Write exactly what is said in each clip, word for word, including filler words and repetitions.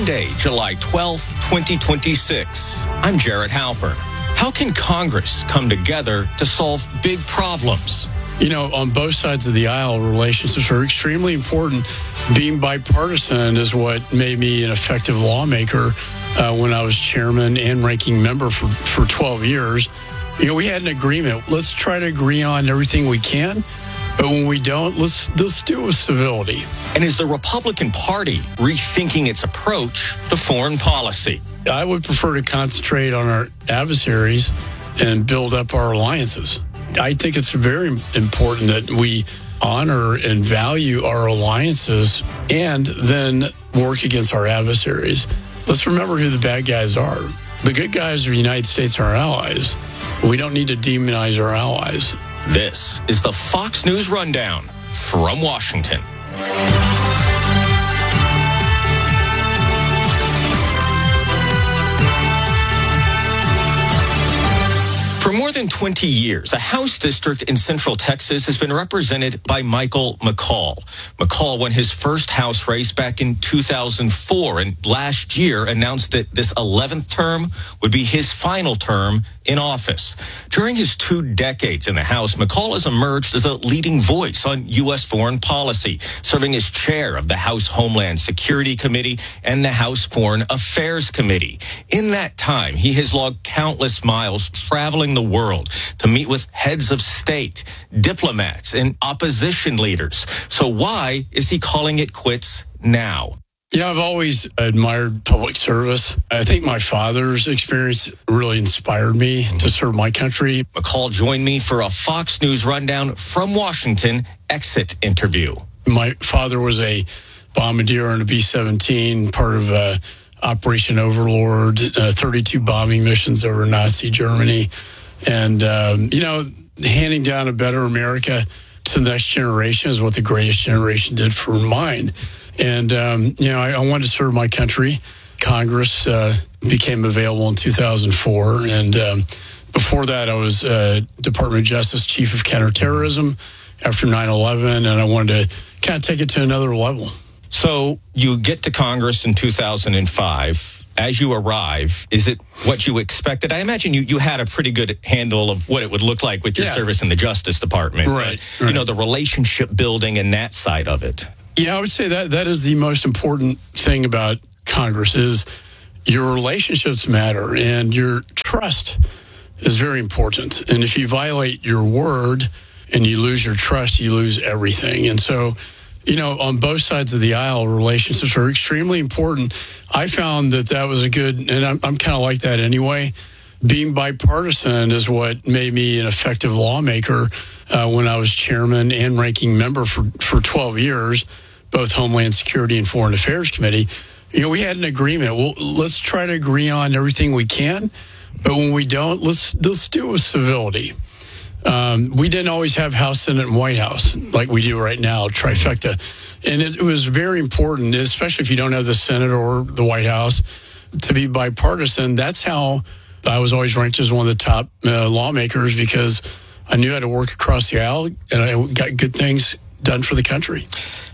Monday, July twelfth, twenty twenty-six. I'm Jared Halpern. How can Congress come together to solve big problems? You know, on both sides of the aisle, relationships are extremely important. Being bipartisan is what made me an effective lawmaker uh, when I was chairman and ranking member for, for twelve years. You know, we had an agreement. Let's try to agree on everything we can. But when we don't, let's let's do it with civility. And is the Republican Party rethinking its approach to foreign policy? I would prefer to concentrate on our adversaries and build up our alliances. I think it's very important that we honor and value our alliances and then work against our adversaries. Let's remember who the bad guys are. The good guys are the United States and our allies. We don't need to demonize our allies. This is the Fox News Rundown from Washington. For more than twenty years, a House district in Central Texas has been represented by Michael McCaul. McCaul won his first House race back in two thousand four and last year announced that this eleventh term would be his final term in office. During his two decades in the House, McCaul has emerged as a leading voice on U S foreign policy, serving as chair of the House Homeland Security Committee and the House Foreign Affairs Committee. In that time, he has logged countless miles traveling the world to meet with heads of state, diplomats, and opposition leaders. So why is he calling it quits now? Yeah, I've always admired public service. I think my father's experience really inspired me to serve my country. McCaul joined me for a Fox News Rundown from Washington exit interview. My father was a bombardier on a B seventeen, part of uh, Operation Overlord, uh, thirty-two bombing missions over Nazi Germany. And, um, you know, handing down a better America to the next generation is what the greatest generation did for mine. And, um, you know, I, I wanted to serve my country. Congress uh, became available in two thousand four. And um, before that, I was uh, Department of Justice Chief of Counterterrorism after nine eleven. And I wanted to kind of take it to another level. So you get to Congress in two thousand five. As you arrive, is it what you expected? I imagine you, you had a pretty good handle of what it would look like with your yeah. service in the Justice Department. Right, but, right. You know, the relationship building and that side of it. Yeah, I would say that that is the most important thing about Congress is your relationships matter and your trust is very important. And if you violate your word and you lose your trust, you lose everything. And so, you know, on both sides of the aisle, relationships are extremely important. I found that that was a good, and I'm, I'm kind of like that anyway. Being bipartisan is what made me an effective lawmaker uh, when I was chairman and ranking member for, for twelve years, both Homeland Security and Foreign Affairs Committee. You know, we had an agreement. Well, let's try to agree on everything we can, but when we don't, let's let's do it with civility. Um, we didn't always have House, Senate, and White House like we do right now, trifecta. And it, it was very important, especially if you don't have the Senate or the White House, to be bipartisan. That's how I was always ranked as one of the top uh, lawmakers because I knew how to work across the aisle and I got good things done for the country.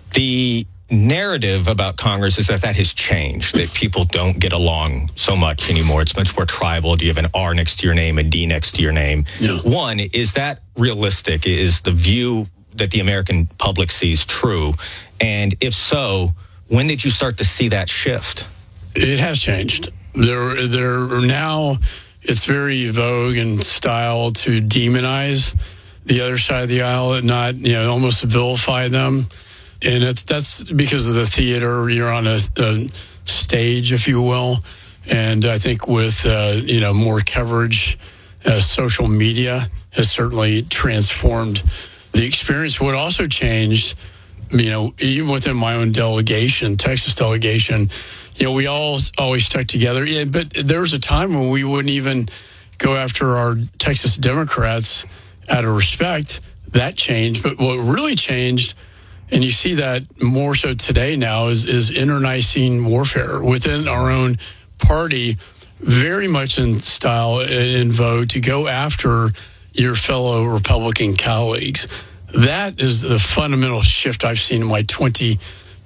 The narrative about Congress is that that has changed, that people don't get along so much anymore. It's much more tribal. Do you have an R next to your name, a D next to your name? Yeah. One, is that realistic? Is the view that the American public sees true? And if so, when did you start to see that shift? It has changed. There, there are now, it's very vogue and style to demonize the other side of the aisle and not, you know, almost vilify them. And it's that's because of the theater. You're on a, a stage, if you will. And I think with, uh, you know, more coverage, uh, social media has certainly transformed the experience. What also changed, you know, even within my own delegation, Texas delegation, you know, we all always stuck together. Yeah, but there was a time when we wouldn't even go after our Texas Democrats out of respect. That changed. But what really changed, and you see that more so today now, is, is internecine warfare within our own party, very much in style, in vogue, to go after your fellow Republican colleagues. That is the fundamental shift I've seen in my twenty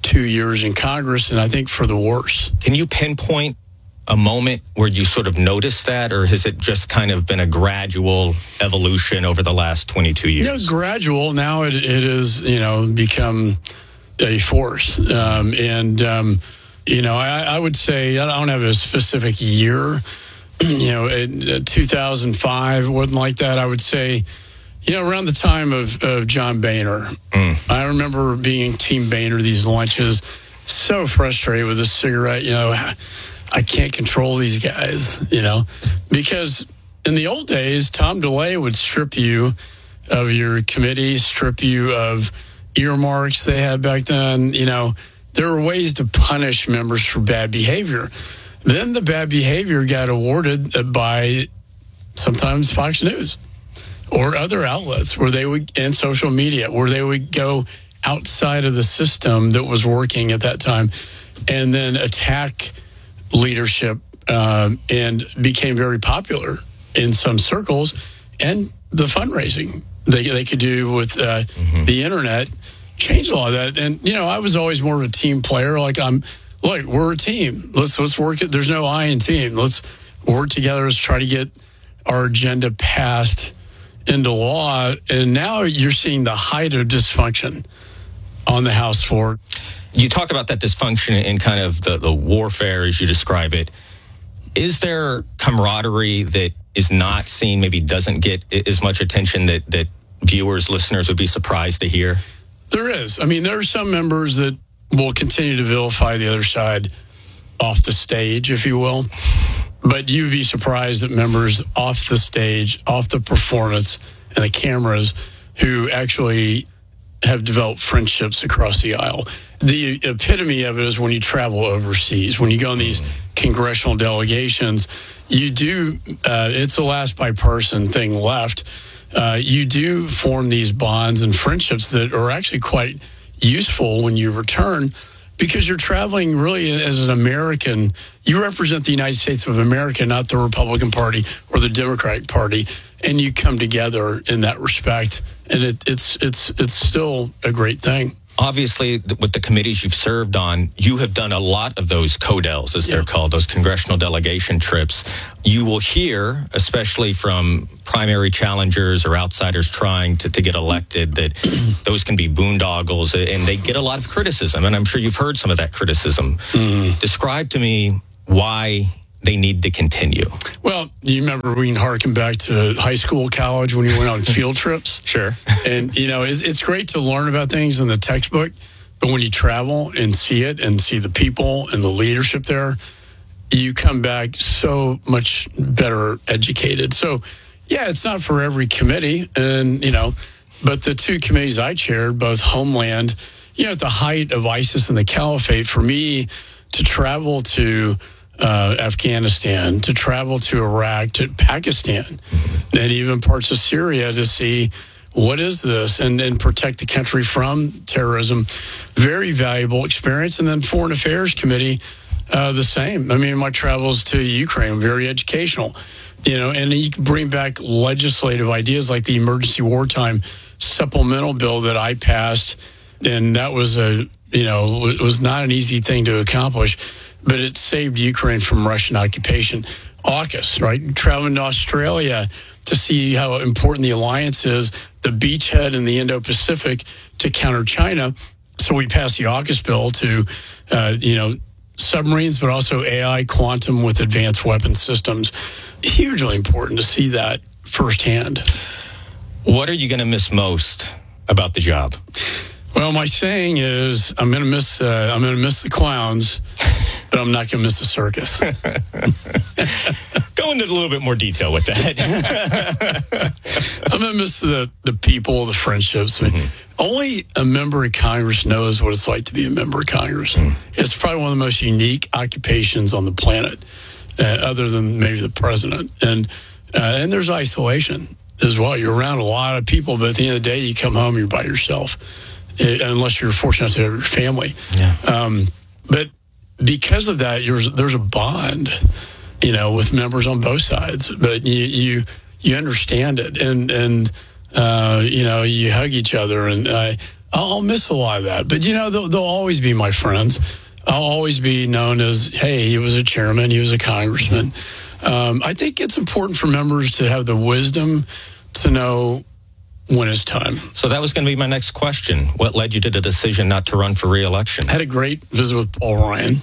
two years in Congress, and I think for the worse. Can you pinpoint a moment where you sort of noticed that, or has it just kind of been a gradual evolution over the last twenty-two years? No, gradual. Now it, it has, you know, become a force. Um, and, um, you know, I, I would say, I don't have a specific year. You know, in two thousand five, wasn't like that. I would say, you know, around the time of, of John Boehner. Mm. I remember being Team Boehner, these lunches, so frustrated with a cigarette, you know, I can't control these guys, you know, because in the old days, Tom DeLay would strip you of your committee, strip you of earmarks they had back then. You know, there were ways to punish members for bad behavior. Then the bad behavior got awarded by sometimes Fox News or other outlets where they would, and social media, where they would go outside of the system that was working at that time and then attack leadership, um, and became very popular in some circles. And the fundraising they they could do with uh, mm-hmm. the internet changed a lot of that. And you know, I was always more of a team player. Like I'm, look, we're a team. Let's let's work it. There's no I in team. Let's work together. Let's try to get our agenda passed into law. And now you're seeing the height of dysfunction on the House floor. You talk about that dysfunction in kind of the, the warfare, as you describe it. Is there camaraderie that is not seen, maybe doesn't get as much attention that, that viewers, listeners would be surprised to hear? There is. I mean, there are some members that will continue to vilify the other side off the stage, if you will. But you'd be surprised at members off the stage, off the performance, and the cameras who actually have developed friendships across the aisle. The epitome of it is when you travel overseas, when you go on these congressional delegations, you do, uh, it's the last bipartisan thing left. Uh, you do form these bonds and friendships that are actually quite useful when you return, because you're traveling really as an American. You represent the United States of America, not the Republican Party or the Democratic Party, and you come together in that respect. And it, it's it's it's still a great thing. Obviously, with the committees you've served on, you have done a lot of those CODELs, as yeah. they're called, those congressional delegation trips. You will hear, especially from primary challengers or outsiders trying to, to get elected, that those can be boondoggles, and they get a lot of criticism. And I'm sure you've heard some of that criticism. Mm. Describe to me why they need to continue. Well, you remember we can harken back to high school, college, when you went on field trips. Sure. And, you know, it's, it's great to learn about things in the textbook, but when you travel and see it and see the people and the leadership there, you come back so much better educated. So, yeah, it's not for every committee. And, you know, but the two committees I chaired, both Homeland, you know, at the height of ISIS and the Caliphate, for me to travel to Uh, Afghanistan, to travel to Iraq, to Pakistan, mm-hmm. and even parts of Syria to see what is this and, and protect the country from terrorism. Very valuable experience. And then Foreign Affairs Committee, uh, the same. I mean, my travels to Ukraine, very educational. You know, and you can bring back legislative ideas like the Emergency Wartime Supplemental Bill that I passed, and that was a, you know, it was not an easy thing to accomplish, but it saved Ukraine from Russian occupation. AUKUS, right? Traveling to Australia to see how important the alliance is, the beachhead in the Indo-Pacific to counter China. So we passed the AUKUS bill to, uh, you know, submarines, but also A I, quantum with advanced weapon systems. Hugely important to see that firsthand. What are you going to miss most about the job? Well, my saying is, I'm going to miss, uh, I'm going to miss the clowns, but I'm not going to miss the circus. Go into a little bit more detail with that. I'm going to miss the, the people, the friendships. I mean, mm-hmm. Only a member of Congress knows what it's like to be a member of Congress. Mm-hmm. It's probably one of the most unique occupations on the planet, uh, other than maybe the president. And uh, and there's isolation as well. You're around a lot of people, but at the end of the day, you come home, you're by yourself, unless you're fortunate to have your family. Yeah. Um, but because of that, you're, there's a bond, you know, with members on both sides. But you you, you understand it, and and uh, you know, you hug each other. And I I'll miss a lot of that. But, you know, they'll, they'll always be my friends. I'll always be known as, hey, he was a chairman, he was a congressman. Um, I think it's important for members to have the wisdom to know when it's time. So that was going to be my next question. What led you to the decision not to run for re-election? I had a great visit with Paul Ryan.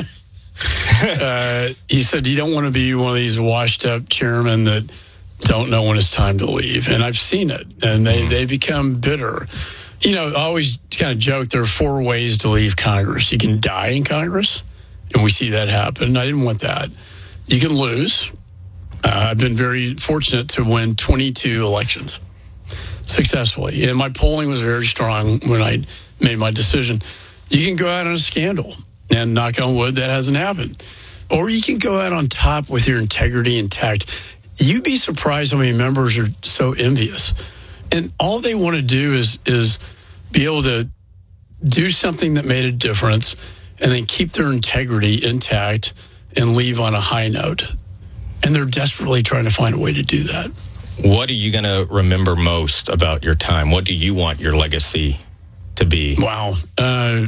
uh, he said, you don't want to be one of these washed-up chairmen that don't know when it's time to leave. And I've seen it, and they, mm. they become bitter. You know, I always kind of joke there are four ways to leave Congress. You can die in Congress, and we see that happen. I didn't want that. You can lose. Uh, I've been very fortunate to win twenty-two elections successfully. And my polling was very strong when I made my decision. You can go out on a scandal, and knock on wood, that hasn't happened. Or you can go out on top with your integrity intact. You'd be surprised how many members are so envious. And all they want to do is is be able to do something that made a difference and then keep their integrity intact and leave on a high note. And they're desperately trying to find a way to do that. What are you going to remember most about your time? What do you want your legacy to be? Wow. Uh,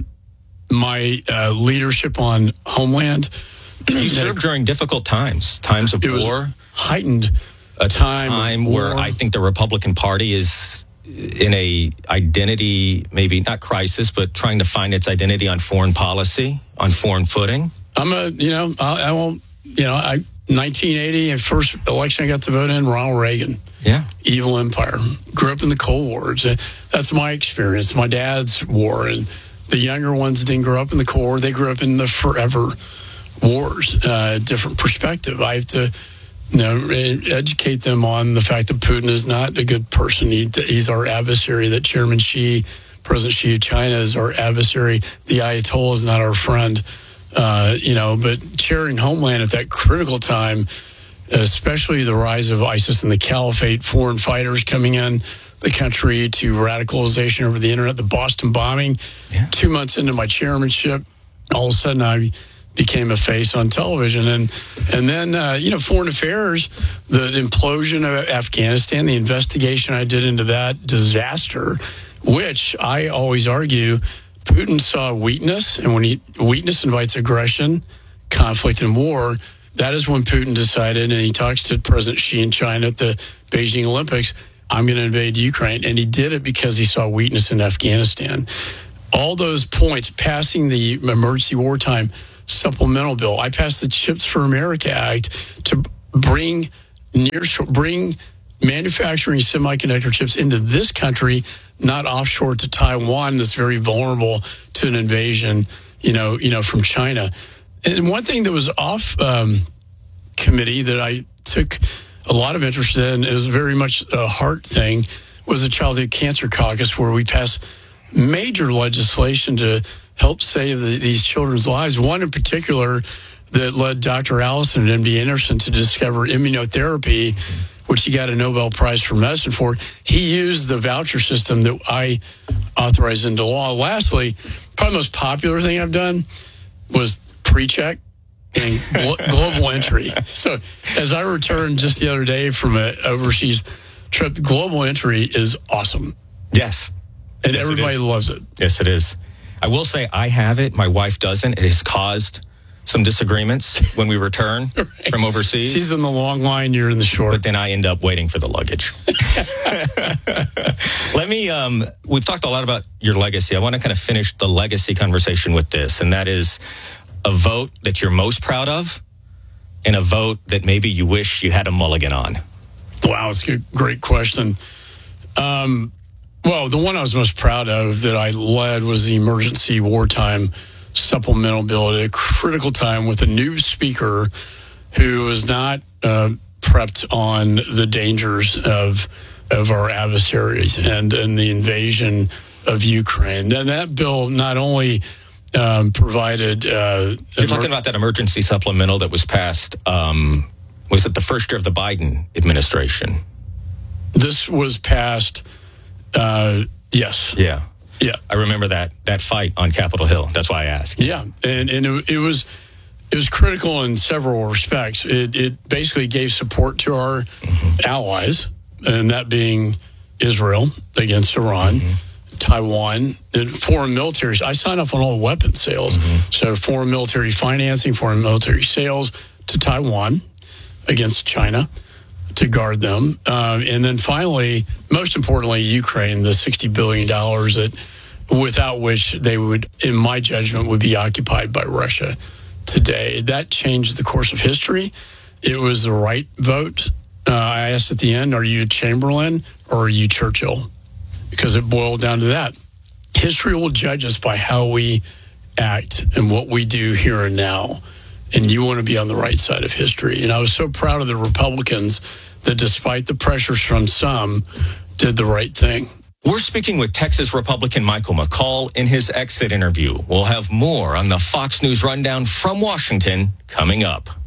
my uh, leadership on Homeland. You served during difficult times, times of it was war. Heightened a time, time where I think the Republican Party is in a identity, maybe not crisis, but trying to find its identity on foreign policy, on foreign footing. I'm a, you know, I, I won't, you know, I, nineteen eighty, the first election I got to vote in, Ronald Reagan. Yeah. Evil empire. Grew up in the Cold War. That's my experience. My dad's war. And the younger ones didn't grow up in the Cold War. They grew up in the forever wars. Uh, different perspective. I have to, you know, educate them on the fact that Putin is not a good person. He, he's our adversary, that Chairman Xi, President Xi of China is our adversary. The Ayatollah is not our friend. Uh, you know, but chairing Homeland at that critical time, especially the rise of ISIS and the caliphate, foreign fighters coming in the country to radicalization over the internet, the Boston bombing. Yeah. Two months into my chairmanship, all of a sudden I became a face on television. And and then, uh, you know, foreign affairs, the implosion of Afghanistan, the investigation I did into that disaster, which I always argue Putin saw weakness, and when he weakness invites aggression, conflict, and war, that is when Putin decided, and he talks to President Xi in China at the Beijing Olympics, I'm going to invade Ukraine. And he did it because he saw weakness in Afghanistan. All those points, passing the emergency wartime supplemental bill. I passed the Chips for America Act to bring near bring manufacturing semiconductor chips into this country, not offshore to Taiwan, that's very vulnerable to an invasion, you know, you know, from China. And one thing that was off um, committee that I took a lot of interest in, it was very much a heart thing, was the Childhood Cancer Caucus, where we passed major legislation to help save the, these children's lives. One in particular that led Doctor Allison at M D Anderson to discover immunotherapy, which he got a Nobel Prize for medicine for. He used the voucher system that I authorized into law. Lastly, probably the most popular thing I've done was pre-check and glo- global entry. So as I returned just the other day from an overseas trip, global entry is awesome. Yes. And yes, everybody it loves it. Yes, it is. I will say I have it. My wife doesn't. It has caused some disagreements when we return right. from overseas. She's in the long line, you're in the short. But then I end up waiting for the luggage. Let me, um, we've talked a lot about your legacy. I want to kind of finish the legacy conversation with this, and that is a vote that you're most proud of and a vote that maybe you wish you had a mulligan on. Wow, it's a great question. Um, well, the one I was most proud of that I led was the emergency wartime supplemental bill at a critical time with a new speaker who was not uh, prepped on the dangers of of our adversaries and, and the invasion of Ukraine. Then that bill not only um, provided... Uh, You're talking about that emergency supplemental that was passed, um, was it the first year of the Biden administration? This was passed, uh, yes. Yeah. Yeah, I remember that that fight on Capitol Hill. That's why I asked. Yeah, and and it, it was it was critical in several respects. It it basically gave support to our mm-hmm. allies, and that being Israel against Iran, mm-hmm. Taiwan, and foreign military. I signed up on all weapons sales. Mm-hmm. So foreign military financing, foreign military sales to Taiwan against China to guard them. Uh, and then finally, most importantly, Ukraine, the sixty billion dollars that without which they would, in my judgment, would be occupied by Russia today. That changed the course of history. It was the right vote. Uh, I asked at the end, are you Chamberlain or are you Churchill? Because it boiled down to that. History will judge us by how we act and what we do here and now. And you want to be on the right side of history. And I was so proud of the Republicans that despite the pressures from some, did the right thing. We're speaking with Texas Republican Michael McCaul in his exit interview. We'll have more on the Fox News Rundown from Washington coming up.